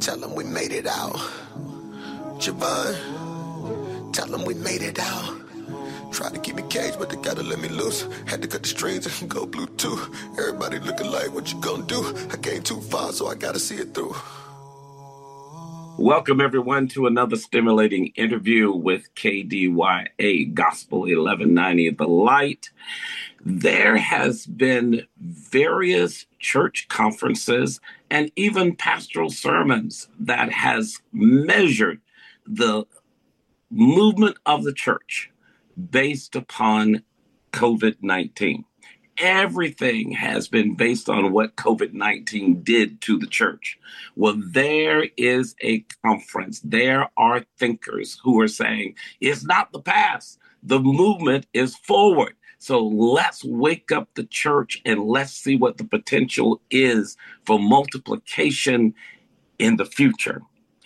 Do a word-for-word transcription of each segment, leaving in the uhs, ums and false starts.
Tell them we made it out. Javon, tell them we made it out. Tried to keep me caged, but they gotta let me loose. Had to cut the strings and go Bluetooth. Everybody looking like, what you gonna do? I came too far, so I gotta see it through. Welcome, everyone, to another stimulating interview with K D Y A Gospel eleven ninety The Light. There has been various church conferences and even pastoral sermons that has measured the movement of the church based upon COVID nineteen. Everything has been based on what COVID nineteen did to the church. Well, there is a conference. There are thinkers who are saying it's not the past. The movement is forward. So let's wake up the church and let's see what the potential is for multiplication in the future.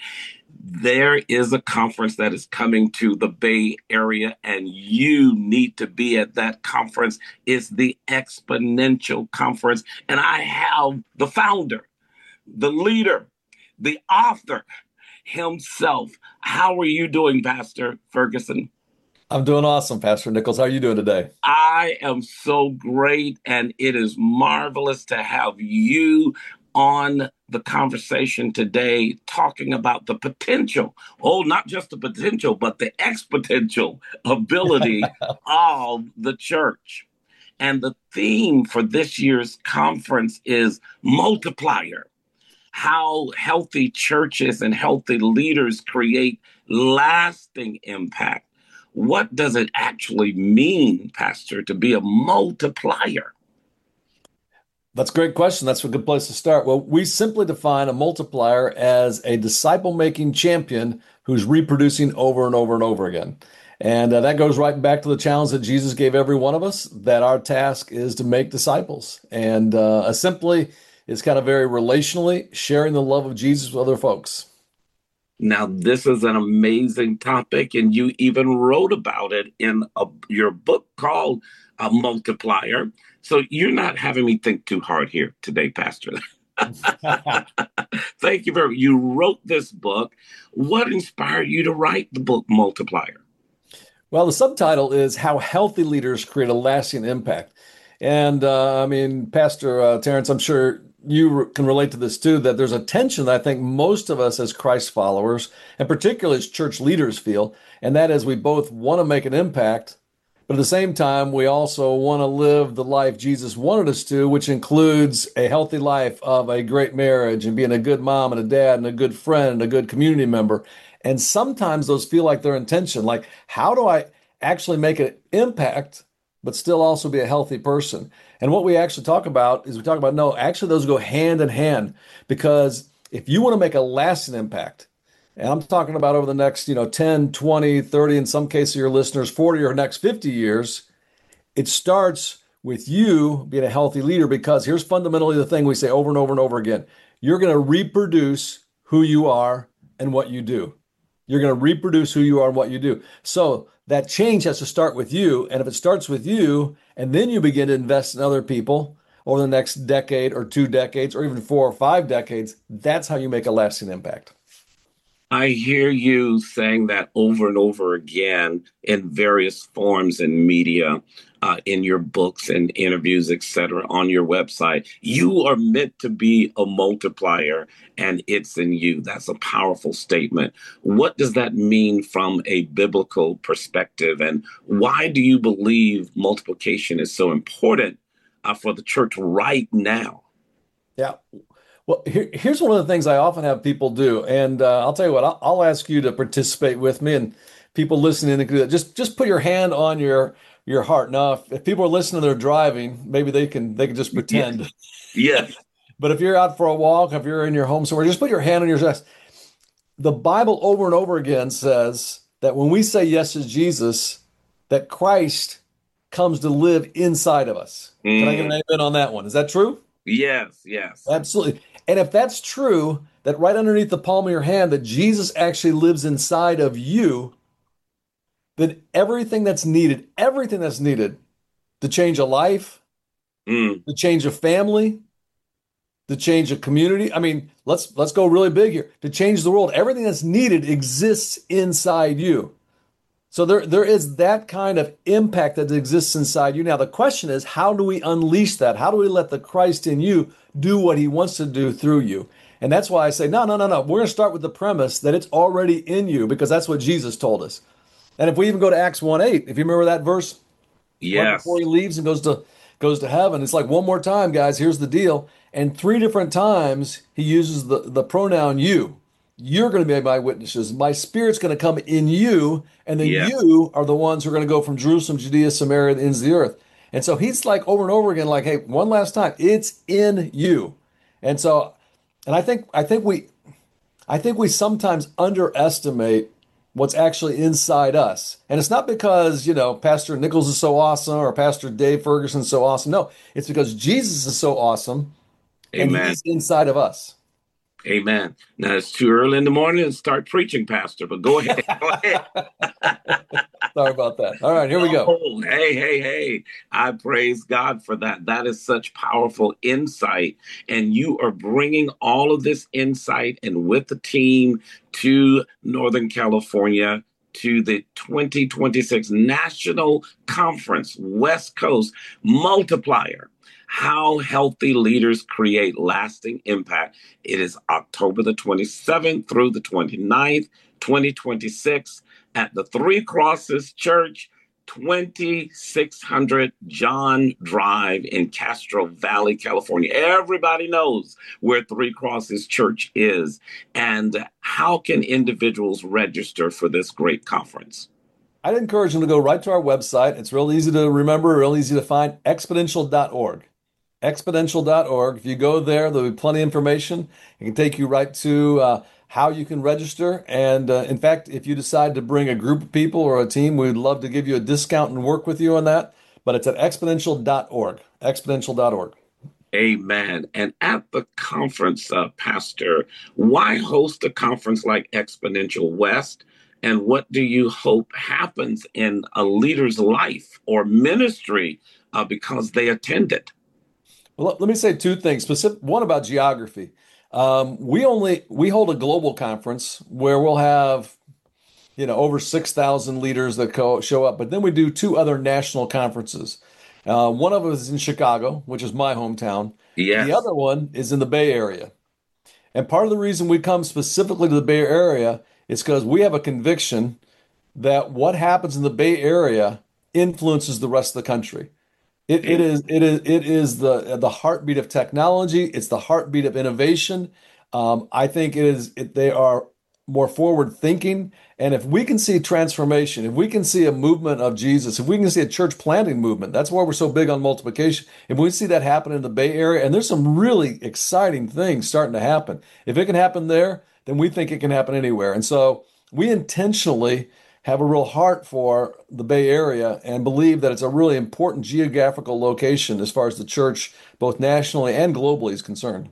There is a conference that is coming to the Bay Area, and you need to be at that conference. It's the Exponential Conference, and I have the founder, the leader, the author himself. How are you doing, Pastor Ferguson? I'm doing awesome, Pastor Nichols. How are you doing today? I am so great, and it is marvelous to have you on the conversation today, talking about the potential, oh, not just the potential, but the exponential ability of the church. And the theme for this year's conference is multiplier, how healthy churches and healthy leaders create lasting impact. What does it actually mean, Pastor, to be a multiplier? That's a great question. That's a good place to start. Well, we simply define a multiplier as a disciple-making champion who's reproducing over and over and over again. And uh, that goes right back to the challenge that Jesus gave every one of us, that our task is to make disciples. And uh, simply, it's kind of very relationally sharing the love of Jesus with other folks. Now, this is an amazing topic, and you even wrote about it in a, your book called A Multiplier. So you're not having me think too hard here today, Pastor. Thank you very much. You wrote this book. What inspired you to write the book Multiplier? Well, the subtitle is How Healthy Leaders Create a Lasting Impact. And uh, I mean, Pastor uh, Terrence, I'm sure you re- can relate to this too, that there's a tension that I think most of us as Christ followers, and particularly as church leaders, feel, and that is we both want to make an impact, but at the same time, we also want to live the life Jesus wanted us to, which includes a healthy life of a great marriage and being a good mom and a dad and a good friend and a good community member. And sometimes those feel like they're in tension. Like, how do I actually make an impact, but still also be a healthy person? And what we actually talk about is we talk about, no, actually those go hand in hand, because if you want to make a lasting impact, and I'm talking about over the next, you know, ten, twenty, thirty, in some cases your listeners, forty or next fifty years, it starts with you being a healthy leader, because here's fundamentally the thing we say over and over and over again. You're going to reproduce who you are and what you do. You're going to reproduce who you are and what you do. So that change has to start with you. And if it starts with you, and then you begin to invest in other people over the next decade or two decades, or even four or five decades, that's how you make a lasting impact. I hear you saying that over and over again in various forms in media, uh, in your books and interviews, et cetera, on your website. You are meant to be a multiplier, and it's in you. That's a powerful statement. What does that mean from a biblical perspective, and why do you believe multiplication is so important uh, for the church right now? Yeah. Well, here, here's one of the things I often have people do, and uh, I'll tell you what, I'll, I'll ask you to participate with me, and people listening, just just put your hand on your your heart. Now, if, if people are listening, they're driving, maybe they can they can just pretend. Yes. Yes. But if you're out for a walk, if you're in your home somewhere, just put your hand on your chest. The Bible over and over again says that when we say yes to Jesus, that Christ comes to live inside of us. Mm. Can I get an amen on that one? Is that true? Yes, yes. Absolutely. And if that's true, that right underneath the palm of your hand, that Jesus actually lives inside of you, then everything that's needed, everything that's needed to change a life, mm. to change a family, to change a community. I mean, let's let's go really big here. To change the world, everything that's needed exists inside you. So there there is that kind of impact that exists inside you. Now the question is, how do we unleash that? How do we let the Christ in you do what he wants to do through you? And that's why I say, no, no, no, no. We're going to start with the premise that it's already in you because that's what Jesus told us. And if we even go to Acts one eight, if you remember that verse, right before Yes. he leaves and goes to goes to heaven, it's like one more time, guys, here's the deal. And three different times he uses the, the pronoun you. You're going to be my witnesses. My spirit's going to come in you, and then Yes. you are the ones who are going to go from Jerusalem, Judea, Samaria, and the ends of the earth. And so he's like over and over again, like, hey, one last time, it's in you. And so, and I think I think we I think we sometimes underestimate what's actually inside us. And it's not because, you know, Pastor Nichols is so awesome or Pastor Dave Ferguson's so awesome. No, it's because Jesus is so awesome and Amen. he's inside of us. Amen. Now it's too early in the morning to start preaching, Pastor, but go ahead. Go ahead. Sorry about that. All right, here we go. Oh, hey, hey, hey. I praise God for that. That is such powerful insight. And you are bringing all of this insight and with the team to Northern California to the twenty twenty-six National Conference, West Coast Multiplier. How healthy leaders create lasting impact. It is October the twenty-seventh through the twenty-ninth, twenty twenty-six at the Three Crosses Church, twenty-six hundred John Drive in Castro Valley, California. Everybody knows where Three Crosses Church is. And how can individuals register for this great conference? I'd encourage them to go right to our website. It's real easy to remember, real easy to find, exponential dot org. exponential dot org. If you go there, there'll be plenty of information. It can take you right to uh, how you can register. And uh, in fact, if you decide to bring a group of people or a team, we'd love to give you a discount and work with you on that. But it's at exponential dot org. exponential dot org. Amen. And at the conference, uh, Pastor, why host a conference like Exponential West? And what do you hope happens in a leader's life or ministry uh, because they attend it? Well, let let me say two things. Specific, one about geography. Um, we only we hold a global conference where we'll have you know over six thousand leaders that co- show up, but then we do two other national conferences. Uh, one of them is in Chicago, which is my hometown. The Yes. other one is in the Bay Area. And part of the reason we come specifically to the Bay Area is because we have a conviction that what happens in the Bay Area influences the rest of the country. It, it Amen. is it is it is the the heartbeat of technology. It's the heartbeat of innovation. Um, I think it is it, they are more forward thinking. And if we can see transformation, if we can see a movement of Jesus, if we can see a church planting movement, that's why we're so big on multiplication. If we see that happen in the Bay Area, and there's some really exciting things starting to happen. If it can happen there, then we think it can happen anywhere. And so we intentionally have a real heart for the Bay Area and believe that it's a really important geographical location as far as the church, both nationally and globally, is concerned.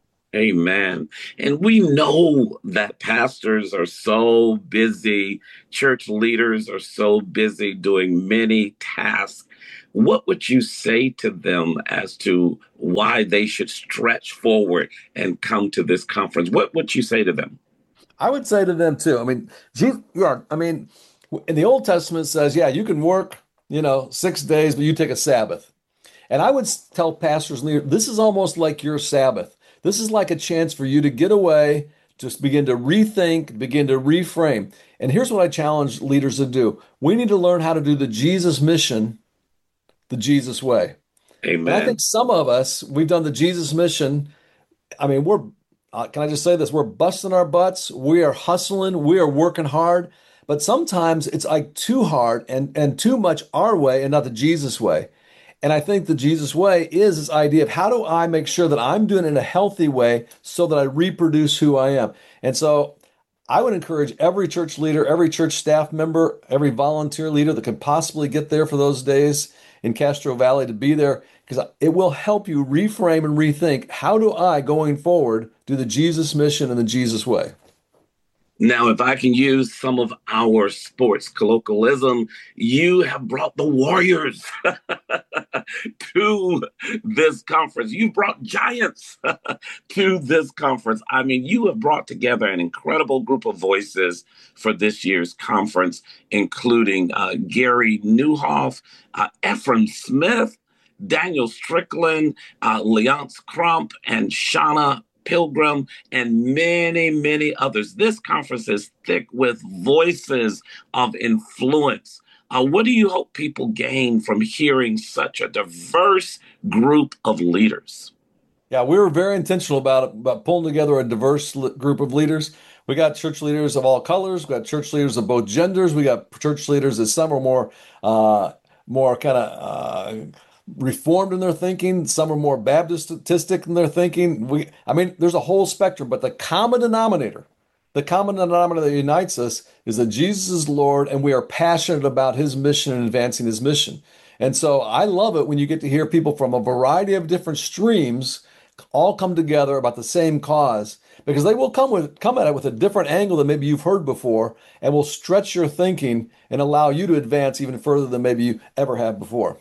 Amen. And we know that pastors are so busy, church leaders are so busy doing many tasks. What would you say to them as to why they should stretch forward and come to this conference? What would you say to them? I would say to them too. I mean, Jesus, yeah, I mean, in the Old Testament it says, yeah, you can work, you know, six days, but you take a Sabbath. And I would s- tell pastors and leaders, this is almost like your Sabbath. This is like a chance for you to get away, just begin to rethink, begin to reframe. And here's what I challenge leaders to do. We need to learn how to do the Jesus mission the Jesus way. And I Amen. think some of us, we've done the Jesus mission. I mean, we're, uh, can I just say this? We're busting our butts. We are hustling. We are working hard. But sometimes it's like too hard and, and too much our way and not the Jesus way. And I think the Jesus way is this idea of how do I make sure that I'm doing it in a healthy way so that I reproduce who I am. And so I would encourage every church leader, every church staff member, every volunteer leader that can possibly get there for those days in Castro Valley to be there because it will help you reframe and rethink how do I, going forward, do the Jesus mission and the Jesus way. Now, if I can use some of our sports colloquialism, you have brought the Warriors to this conference. You brought Giants to this conference. I mean, you have brought together an incredible group of voices for this year's conference, including uh, Gary Newhoff, uh, Ephraim Smith, Daniel Strickland, uh, Leonce Crump, and Shauna Pilgrim, and many, many others. This conference is thick with voices of influence. Uh, what do you hope people gain from hearing such a diverse group of leaders? Yeah, we were very intentional about it, about pulling together a diverse li- group of leaders. We got church leaders of all colors. We got church leaders of both genders. We got church leaders that some are more, uh, more kind of uh, reformed in their thinking. Some are more Baptistic in their thinking. We, I mean, there's a whole spectrum, but the common denominator, the common denominator that unites us is that Jesus is Lord, and we are passionate about his mission and advancing his mission. And so I love it when you get to hear people from a variety of different streams all come together about the same cause, because they will come with come at it with a different angle than maybe you've heard before, and will stretch your thinking and allow you to advance even further than maybe you ever have before.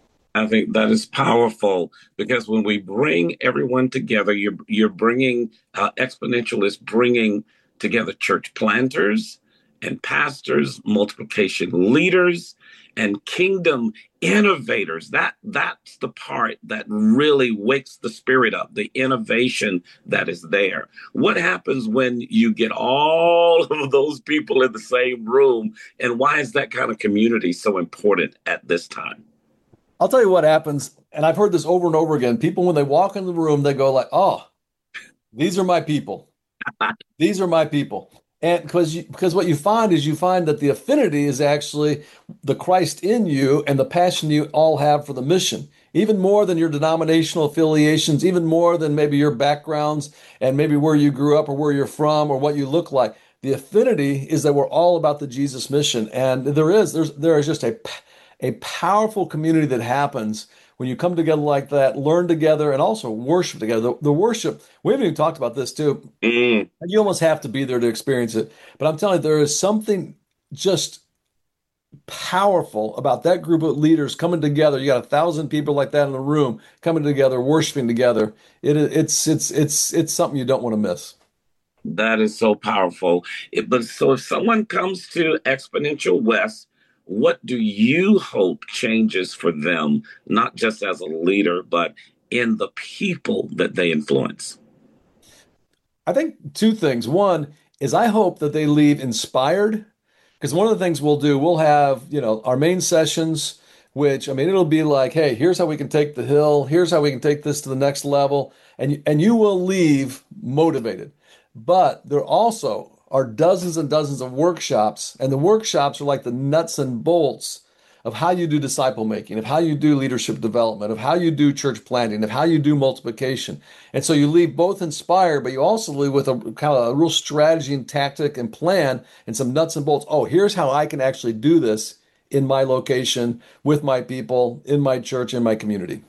I think that is powerful, because when we bring everyone together, you're you're bringing uh, Exponential is bringing together church planters and pastors, multiplication leaders, and kingdom innovators. That that's the part that really wakes the spirit up, the innovation that is there. What happens when you get all of those people in the same room, and why is that kind of community so important at this time? I'll tell you what happens, and I've heard this over and over again. People, when they walk into the room, they go like, "Oh, these are my people. These are my people." And because you, because what you find is you find that the affinity is actually the Christ in you and the passion you all have for the mission, even more than your denominational affiliations, even more than maybe your backgrounds and maybe where you grew up or where you're from or what you look like. The affinity is that we're all about the Jesus mission, and there is there's there is just a a powerful community that happens when you come together like that, learn together, and also worship together. The, the worship, we haven't even talked about this too. Mm. You almost have to be there to experience it. But I'm telling you, there is something just powerful about that group of leaders coming together. You got a thousand people like that in the room coming together, worshiping together. It, it's it's it's it's something you don't want to miss. That is so powerful. It, but so if someone comes to Exponential West, what do you hope changes for them, not just as a leader, but in the people that they influence? I think two things. One is I hope that they leave inspired, because one of the things we'll do, we'll have, you know, our main sessions, which I mean, it'll be like, hey, here's how we can take the hill, here's how we can take this to the next level, and and you will leave motivated. But there also are dozens and dozens of workshops, and the workshops are like the nuts and bolts of how you do disciple making, of how you do leadership development, of how you do church planting, of how you do multiplication. And so you leave both inspired, but you also leave with a kind of a real strategy and tactic and plan and some nuts and bolts. Oh, here's how I can actually do this in my location, with my people, in my church, in my community.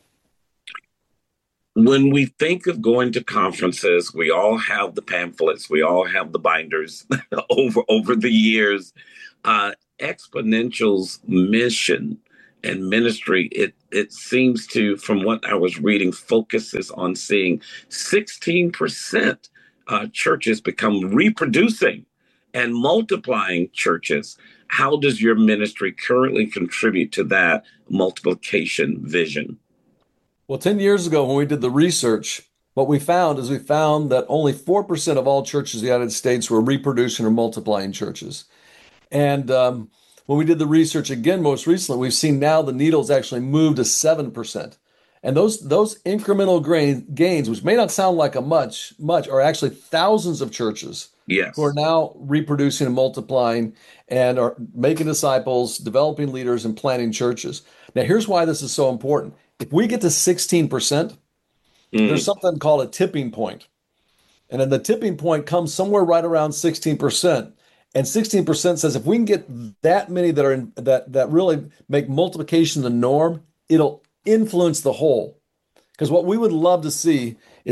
When we think of going to conferences, we all have the pamphlets, we all have the binders over over the years. Uh, Exponential's mission and ministry, it it seems to, from what I was reading, focuses on seeing sixteen percent uh, churches become reproducing and multiplying churches. How does your ministry currently contribute to that multiplication vision? Well, ten years ago, when we did the research, what we found is we found that only four percent of all churches in the United States were reproducing or multiplying churches. And um, when we did the research again most recently, we've seen now the needle's actually moved to seven percent. And those those incremental grain, gains, which may not sound like a much, much, are actually thousands of churches Yes. who are now reproducing and multiplying and are making disciples, developing leaders, and planting churches. Now, here's why this is so important. If we get to sixteen percent, mm. there's something called a tipping point. And then the tipping point comes somewhere right around sixteen percent. And sixteen percent says if we can get that many that are in, that that really make multiplication the norm, it'll influence the whole. Because what we would love to see is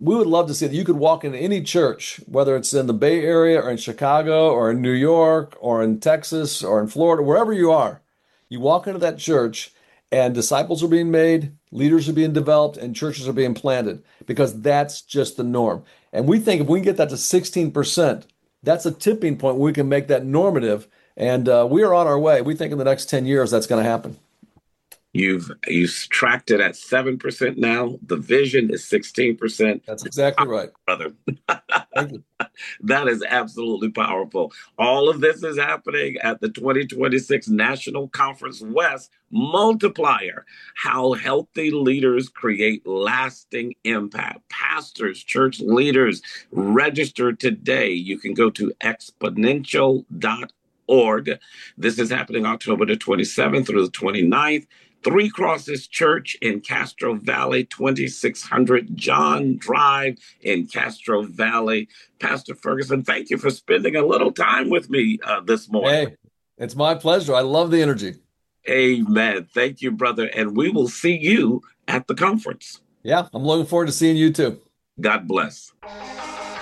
we would love to see that you could walk into any church, whether it's in the Bay Area or in Chicago or in New York or in Texas or in Florida, wherever you are. You walk into that church and disciples are being made, leaders are being developed, and churches are being planted because that's just the norm. And we think if we can get that to sixteen percent, that's a tipping point where we can make that normative. And uh, we are on our way. We think in the next ten years that's going to happen. You've you've tracked it at seven percent now. The vision is sixteen percent. That's exactly right. Brother. Thank you. That is absolutely powerful. All of this is happening at the twenty twenty-six National Conference West Multiplier. How healthy leaders create lasting impact. Pastors, church leaders, register today. You can go to exponential dot org. This is happening October the twenty-seventh through the twenty-ninth. Three Crosses Church in Castro Valley, twenty-six hundred John Drive in Castro Valley. Pastor Ferguson, thank you for spending a little time with me uh, this morning. Hey, it's my pleasure. I love the energy. Amen. Thank you, brother. And we will see you at the conference. Yeah, I'm looking forward to seeing you too. God bless.